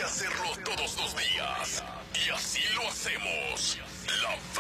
que hacerlo todos los días. Y así lo hacemos. La